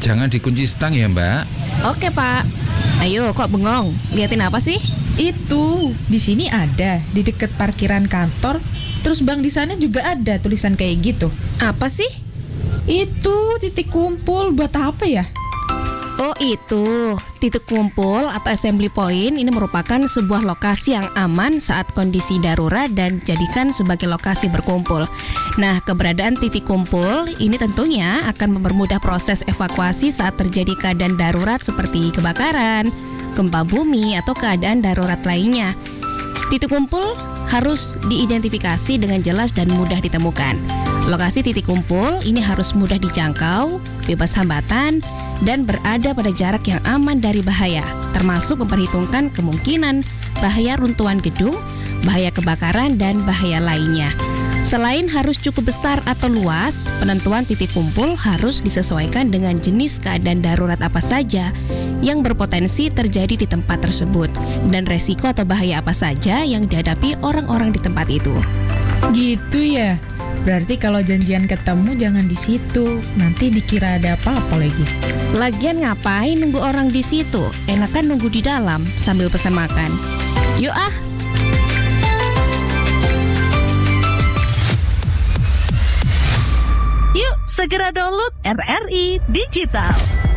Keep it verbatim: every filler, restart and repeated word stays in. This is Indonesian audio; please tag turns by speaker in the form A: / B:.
A: Jangan dikunci stang ya, Mbak.
B: Oke, Pak. Ayo, kok bengong? Liatin apa sih?
C: Itu, di sini ada, di dekat parkiran kantor. Terus bank di sana juga ada tulisan kayak gitu.
B: Apa sih?
C: Itu titik kumpul buat apa ya?
B: Oh itu, titik kumpul atau assembly point ini merupakan sebuah lokasi yang aman saat kondisi darurat dan dijadikan sebagai lokasi berkumpul. Nah, keberadaan titik kumpul ini tentunya akan mempermudah proses evakuasi saat terjadi keadaan darurat seperti kebakaran, gempa bumi, atau keadaan darurat lainnya. Titik kumpul harus diidentifikasi dengan jelas dan mudah ditemukan. Lokasi titik kumpul ini harus mudah dijangkau, bebas hambatan, dan berada pada jarak yang aman dari bahaya, termasuk memperhitungkan kemungkinan bahaya runtuhan gedung, bahaya kebakaran, dan bahaya lainnya. Selain harus cukup besar atau luas, penentuan titik kumpul harus disesuaikan dengan jenis keadaan darurat apa saja yang berpotensi terjadi di tempat tersebut, dan resiko atau bahaya apa saja yang dihadapi orang-orang di tempat itu.
C: Gitu ya. Berarti kalau janjian ketemu jangan di situ, nanti dikira ada apa-apa lagi.
B: Lagian ngapain nunggu orang di situ? Enakan nunggu di dalam sambil pesan makan. Yuk ah.
D: Yuk segera download R R I Digital.